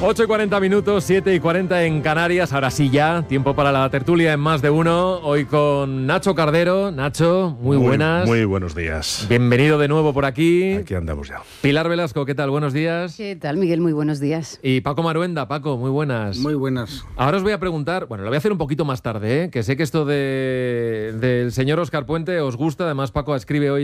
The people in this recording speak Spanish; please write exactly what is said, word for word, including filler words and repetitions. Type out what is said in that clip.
ocho y cuarenta minutos, siete y cuarenta en Canarias. Ahora sí ya, tiempo para la tertulia en Más de Uno. Hoy con Nacho Cardero. Nacho, muy, muy buenas. Muy buenos días. Bienvenido de nuevo por aquí. Aquí andamos ya. Pilar Velasco, ¿qué tal? Buenos días. ¿Qué tal, Miguel? Muy buenos días. Y Paco Maruenda. Paco, muy buenas. Muy buenas. Ahora os voy a preguntar, bueno, lo voy a hacer un poquito más tarde, ¿eh? Que sé que esto de, del señor Óscar Puente os gusta. Además, Paco escribe hoy